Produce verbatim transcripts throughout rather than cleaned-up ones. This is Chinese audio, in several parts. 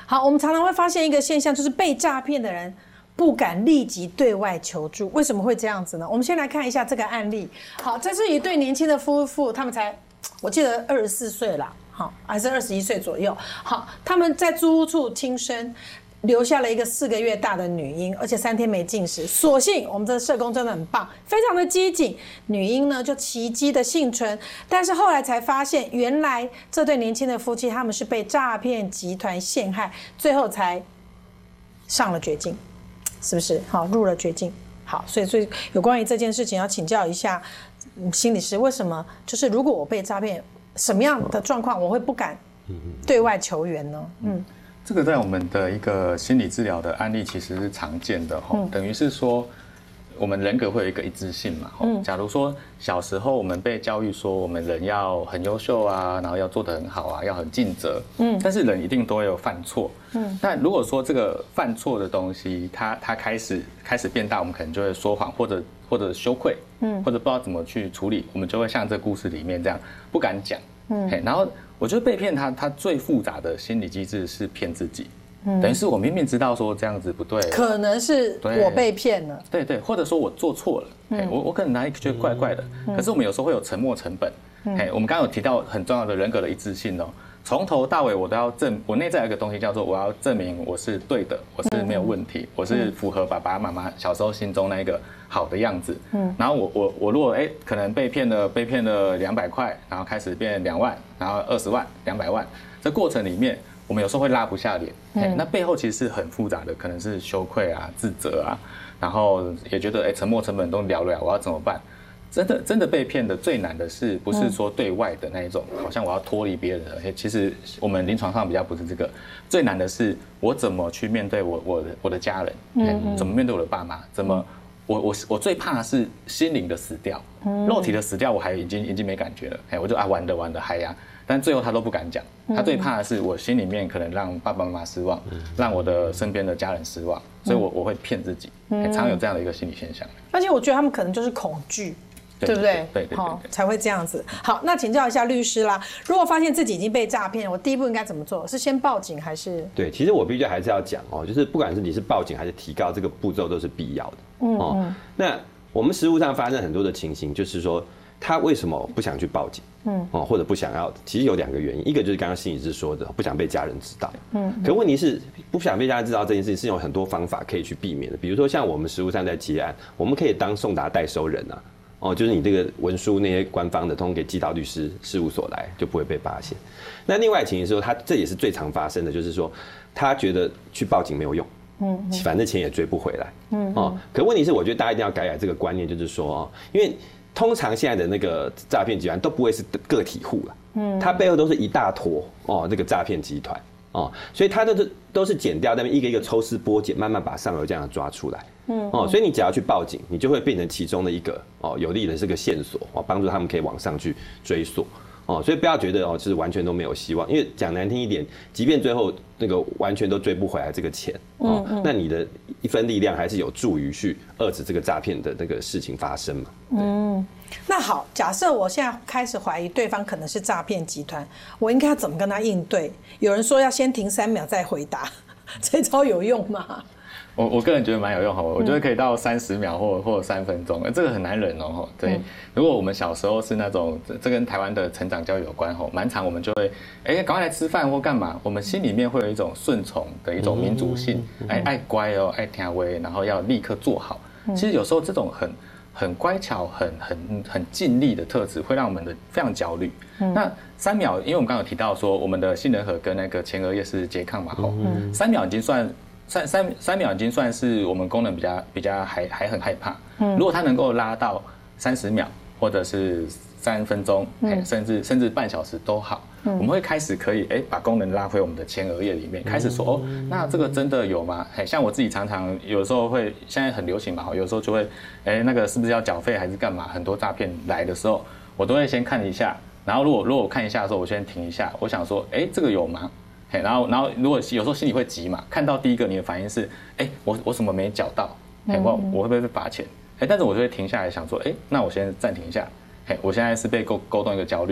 好，我们常常会发现一个现象，就是被诈骗的人不敢立即对外求助。为什么会这样子呢？我们先来看一下这个案例。好，这是一对年轻的夫妇，他们才我记得二十四岁啦，好，还是二十一岁左右。好，他们在租屋处轻生，留下了一个四个月大的女婴，而且三天没进食。所幸我们的社工真的很棒，非常的机警，女婴呢就奇迹的幸存。但是后来才发现，原来这对年轻的夫妻他们是被诈骗集团陷害，最后才上了绝境，是不是？好，入了绝境。好，所以所以有关于这件事情要请教一下心理师，为什么就是如果我被诈骗，什么样的状况我会不敢对外求援呢？嗯。 这个在我们的一个心理治疗的案例其实是常见的哈，嗯、等于是说我们人格会有一个一致性嘛。嗯、假如说小时候我们被教育说我们人要很优秀啊，然后要做得很好啊，要很尽责。嗯，但是人一定都会有犯错。嗯，但如果说这个犯错的东西，它它开始开始变大，我们可能就会说谎或者或者羞愧，嗯，或者不知道怎么去处理，我们就会像这故事里面这样不敢讲。嗯，然后我觉得被骗他，他最复杂的心理机制是骗自己，嗯、等于是我明明知道说这样子不对， 可能是我被骗了， 对对，或者说我做错了，嗯、我我可能哪里觉得怪怪的，嗯、可是我们有时候会有沉没成本，嗯、我们刚刚有提到很重要的人格的一致性哦。从头到尾我都要证，我内在有一个东西叫做我要证明我是对的，我是没有问题，嗯、我是符合爸爸妈妈小时候心中那个好的样子。嗯，然后我我我如果哎可能被骗了被骗了两百块，然后开始变两万，然后二十万、两百万，这过程里面我们有时候会拉不下脸，嗯、那背后其实是很复杂的，可能是羞愧啊、自责啊，然后也觉得哎沉没成本都聊了，我要怎么办？真的真的被骗的最难的是不是说对外的那一种，好像我要脱离别人的，其实我们临床上比较不是这个，最难的是我怎么去面对我我的我的家人，嗯、怎么面对我的爸妈，怎么我我我最怕的是心灵的死掉，肉体的死掉我还已经已经没感觉了，哎，我就啊玩的玩的嗨呀，但最后他都不敢讲，他最怕的是我心里面可能让爸爸妈妈失望，让我的身边的家人失望，所以我我会骗自己，常有这样的一个心理现象。 而且我觉得他们可能就是恐惧。对不对？ 对对对， 好，才会这样子。好，那请教一下律师啦，如果发现自己已经被诈骗，我第一步应该怎么做？是先报警还是？ 对，其实我必须还是要讲哦，就是不管是你是报警还是提告，这个步骤都是必要的。嗯哦，那我们实务上发生很多的情形，就是说他为什么不想去报警？嗯哦，或者不想要？其实有两个原因，一个就是刚刚心理师说的，不想被家人知道。嗯，可问题是不想被家人知道这件事情是有很多方法可以去避免的，比如说像我们实务上在接案，我们可以当送达代收人啊。哦，就是你这个文书那些官方的，通通给寄到律师事务所来，就不会被发现。那另外情形是说，他这也是最常发生的，就是说他觉得去报警没有用，嗯，反正钱也追不回来，嗯，哦。可问题是，我觉得大家一定要改改这个观念，就是说，哦，因为通常现在的那个诈骗集团都不会是个体户了，嗯，它背后都是一大坨哦，这个诈骗集团。哦，所以他都是都是剪掉，那边一个一个抽丝剥茧，慢慢把上游这样抓出来。嗯，哦，所以你只要去报警，你就会变成其中的一个哦有利的这个线索哦，帮助他们可以往上去追索。哦，所以不要觉得哦，就是完全都没有希望，因为讲难听一点，即便最后那个完全都追不回来这个钱，哦，嗯嗯、那你的一分力量还是有助于去遏制这个诈骗的那个事情发生嘛。嗯， 那好，假设我现在开始怀疑对方可能是诈骗集团，我应该要怎么跟他应对？有人说要先停三秒再回答，这招有用吗？ 我我个人觉得蛮有用哈，我觉得可以到三十秒或或三分钟，这个很难忍哦。对，如果我们小时候是那种，这跟台湾的成长教育有关吼，蛮常我们就会，哎，赶快来吃饭或干嘛，我们心里面会有一种顺从的一种民主性，哎，爱乖哦，爱听话，然后要立刻做好。其实有时候这种很很乖巧、很很很尽力的特质，会让我们的非常焦虑。那三秒，因为我们刚刚有提到说，我们的杏仁核跟那个前额叶是拮抗嘛，吼，三秒已经算。三三三秒已经算是我们功能比较比较还还很害怕。嗯，如果它能够拉到三十秒或者是三分钟，嗯、甚至甚至半小时都好，嗯、我们会开始可以哎把功能拉回我们的前额叶里面，开始说哦，那这个真的有吗？哎，像我自己常常有时候会现在很流行嘛，有时候就会哎那个是不是要缴费还是干嘛？很多诈骗来的时候，我都会先看一下，然后如果如果我看一下的时候，我先停一下，我想说哎这个有吗？然后，然后如果有时候心里会急嘛，看到第一个你的反应是，哎，我我怎么没缴到？哎，我我会不会被罚钱？哎，但是我就会停下来想说，哎，那我先暂停一下，哎，我现在是被勾勾动一个焦虑，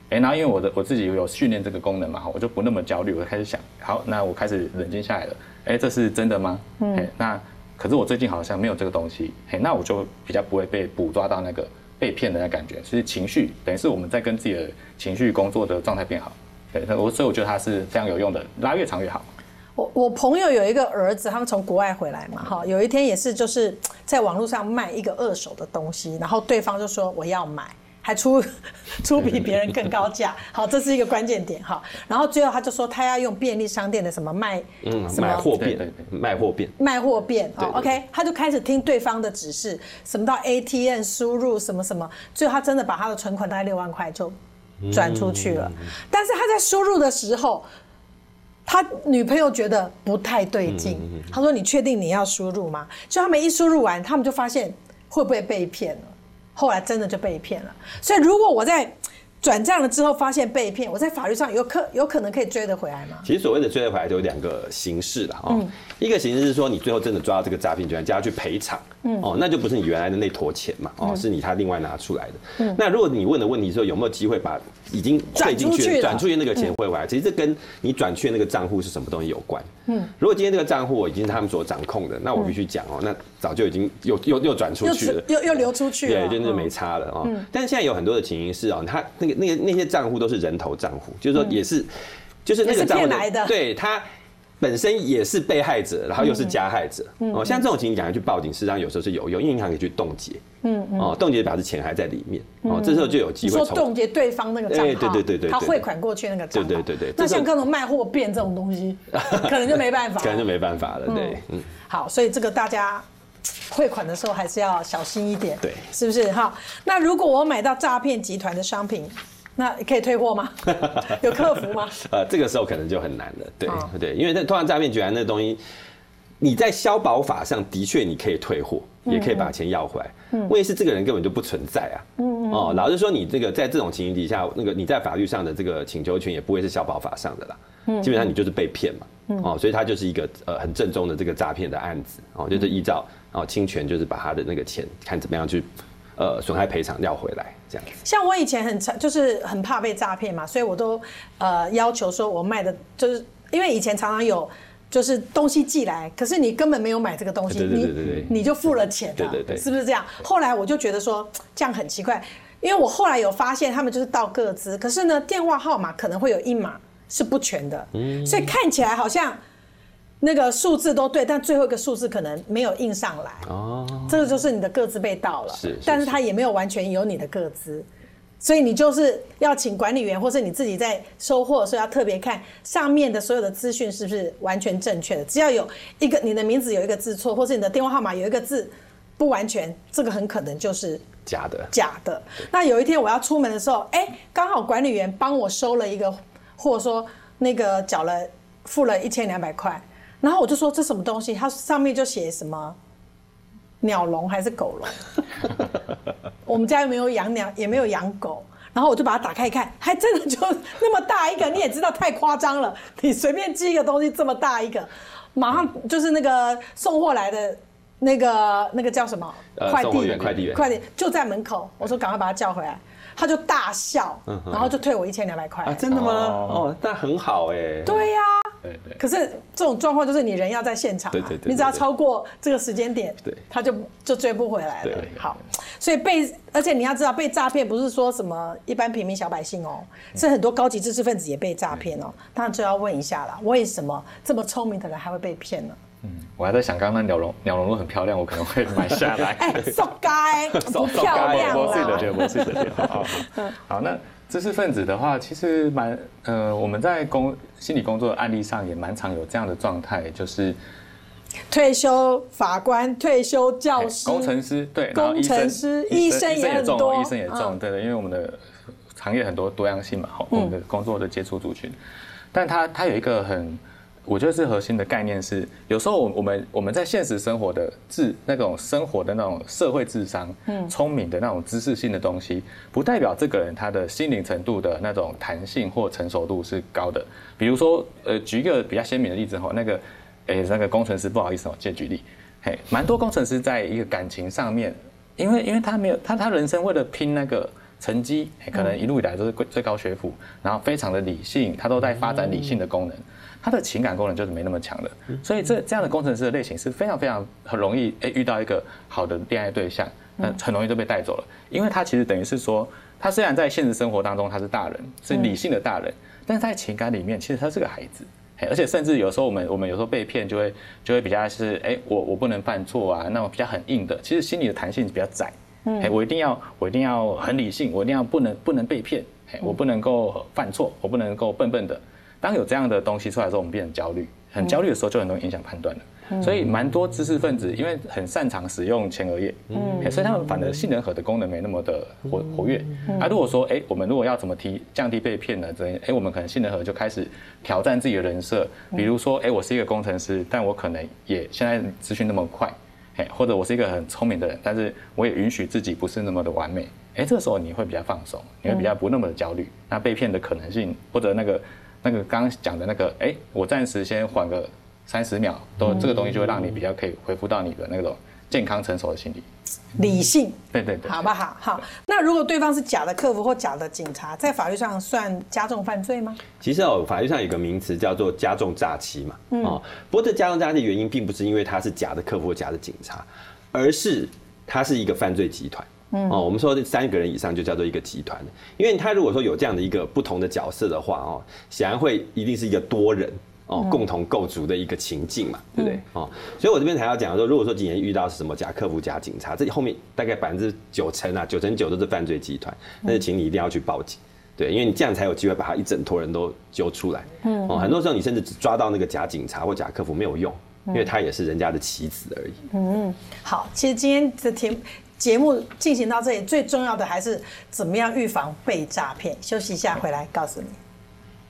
哎，然后因为我的我自己有训练这个功能嘛，我就不那么焦虑，我开始想，好，那我开始冷静下来了，哎，这是真的吗？嗯，那可是我最近好像没有这个东西，嘿，那我就比较不会被捕捉到那个被骗的那感觉，就是情绪，等于是我们在跟自己的情绪工作的状态变好，对，我所以我觉得它是非常有用的，拉越长越好。 我我朋友有一个儿子，他们从国外回来嘛，哈，有一天也是就是在网络上卖一个二手的东西，然后对方就说我要买。还出出比别人更高价，好，这是一个关键点哈。然后最后他就说他要用便利商店的什么卖， 嗯，卖货变，卖货变， 卖货变，哦 ，OK， 他就开始听对方的指示，什么到 A T M 输入什么什么，最后他真的把他的存款大概六万块就转出去了。嗯、但是他在输入的时候，他女朋友觉得不太对劲，嗯、他说：“你确定你要输入吗？”就他们一输入完，他们就发现会不会被骗了。后来真的就被骗了，所以如果我在转账了之后发现被骗，我在法律上有可有可能可以追得回来吗？ 其实所谓的追得回来有两个形式啦，哦，嗯、一个形式是说你最后真的抓到这个诈骗集团，叫他去赔偿，嗯，哦，那就不是你原来的那坨钱嘛，哦，嗯、是你他另外拿出来的。嗯、那如果你问的问题是有没有机会把已经汇进去转出去那个钱汇回来，嗯、其实这跟你转去的那个账户是什么东西有关。嗯，如果今天这个账户已经是他们所掌控的，那我必须讲哦，那早就已经又又又转出去了， 又又流出去了， 对，就是没差了哦。嗯、但是现在有很多的情形是哦，他那个那个那些账户都是人头账户，就是说也是，嗯、就是那个账户来的， 对他本身也是被害者，然后又是加害者。嗯、哦，像这种情形讲去报警，事实上有时候是有用，因为银行可以去冻结。嗯嗯。哦，冻结表示钱还在里面。哦，这时候就有机会。 说冻结对方那个账号， 对对对对对， 他汇款过去那个账号。 对对对对。 那像各种卖货变这种东西，可能就没办法。 可能就没办法了，对。嗯。 好，所以这个大家汇款的时候还是要小心一点， 对， 是不是？哈，那如果我买到诈骗集团的商品，那可以退货吗？有客服吗？ 呃，这个时候可能就很难了，对、哦、对，因为通常诈骗集团那东西，你在消保法上的确你可以退货，嗯、也可以把钱要回来。嗯，问题是这个人根本就不存在啊。嗯哦，老实说，你这个在这种情形底下，那个你在法律上的这个请求权也不会是消保法上的啦。嗯，基本上你就是被骗嘛。嗯、哦，所以它就是一个呃很正宗的这个诈骗的案子。哦，就是依照哦侵权，就是把他的那个钱看怎么样去。呃，损害赔偿要回来这样子。 像我以前很就是很怕被诈骗嘛，所以我都呃要求说我卖的，就是因为以前常常有就是东西寄来，可是你根本没有买这个东西， 对对对对对， 你你就付了钱了， 对对对， 是不是这样？后来我就觉得说这样很奇怪，因为我后来有发现他们就是盗个资，可是呢电话号码可能会有一码是不全的，嗯，所以看起来好像。那个数字都对，但最后一个数字可能没有印上来，哦，这个就是你的个资被盗了， 是， 但是他也没有完全有你的个资，所以你就是要请管理员或是你自己在收货的时候要特别看上面的所有的资讯是不是完全正确的，只要有一个你的名字有一个字错，或是你的电话号码有一个字不完全，这个很可能就是假的， 假的。那有一天我要出门的时候，哎，刚好管理员帮我收了一个货，说那个缴了付了一千两百块。然后我就说这什么东西，它上面就写什么鸟笼还是狗笼，我们家又没有养鸟，也没有养狗，然后我就把它打开一看，还真的就那么大一个，你也知道太夸张了，你随便寄一个东西这么大一个，马上就是那个送货来的那个那个叫什么快递员， 快递员， 快递就在门口，我说赶快把他叫回来。他就大笑，然后就退我一千两百块。 啊，真的吗？哦，那很好哎。 对呀。对对。可是这种状况就是你人要在现场，对对对，你只要超过这个时间点，对，他就就追不回来了。对。好，所以被，而且你要知道，被诈骗不是说什么一般平民小百姓哦，是很多高级知识分子也被诈骗哦。当然就要问一下啦，为什么这么聪明的人还会被骗呢？ 嗯，我还在想，刚刚那鸟笼鸟笼很漂亮，我可能会买下来。 哎，塑胶不漂亮啦。我是的，我是的。好，好，那知识分子的话，其实蛮呃，我们在工心理工作的案例上也蛮常有这样的状态，就是退休法官、退休教师、 工程师，对， 工程师、医生也很多， 医生也重，对的，因为我们的行业很多多样性嘛，我们的工作的接触族群，但它它有一个很。我觉得是核心的概念是，有时候我们我们在现实生活的智那种生活的那种社会智商，嗯，聪明的那种知识性的东西，不代表这个人他的心灵程度的那种弹性或成熟度是高的。比如说，呃，举一个比较鲜明的例子哈，那个，诶，那个工程师，不好意思哦，借举例，嘿，蛮多工程师在一个感情上面，因为因为他没有他他人生为了拼那个。 成绩，可能一路以来都是最高学府，然后非常的理性，他都在发展理性的功能。他的情感功能就是没那么强的，所以这这样的工程师的类型是非常非常很容易哎遇到一个好的恋爱对象，那很容易就被带走了，因为他其实等于是说，他虽然在现实生活当中他是大人，是理性的大人，但是在情感里面其实他是个孩子，而且甚至有时候我们我们有时候被骗就会就会比较是哎我我不能犯错啊，那种比较很硬的，其实心理的弹性比较窄，哎我一定要我一定要很理性，我一定要不能不能被骗，哎我不能够犯错，我不能够笨笨的。当有这样的东西出来的时候，我们变成焦虑，很焦虑的时候就很容易影响判断了。所以蛮多知识分子因为很擅长使用前额叶，嗯，所以他们反而杏仁核的功能没那么的活活跃。啊，如果说哎，我们如果要怎么提降低被骗呢？哎，我们可能杏仁核就开始挑战自己的人设，比如说哎，我是一个工程师，但我可能也现在资讯那么快，哎，或者我是一个很聪明的人，但是我也允许自己不是那么的完美。哎，这个时候你会比较放松，你会比较不那么的焦虑。那被骗的可能性或者那个。那个刚刚讲的那个，哎，我暂时先缓个三十秒，都这个东西就会让你比较可以恢复到你的那种健康成熟的心理， 理性， 对对对， 好不好？好，那如果对方是假的客服或假的警察，在法律上算加重犯罪吗？ 其实哦，法律上有个名词叫做加重诈欺嘛，嗯、哦，不过这加重诈欺的原因并不是因为他是假的客服或假的警察，而是他是一个犯罪集团。哦，我们说三个人以上就叫做一个集团，因为他如果说有这样的一个不同的角色的话，哦，显然会一定是一个多人哦共同构筑的一个情境嘛，对不对？哦，所以我这边才要讲说，如果说今天遇到什么假客服、假警察，这后面大概百分之九成啊，九成九都是犯罪集团，那就请你一定要去报警，对，因为你这样才有机会把他一整坨人都揪出来。嗯，哦，很多时候你甚至只抓到那个假警察或假客服没有用，因为他也是人家的棋子而已。 嗯，好，其实今天的题。节目进行到这里，最重要的还是怎么样预防被诈骗。休息一下，回来告诉你。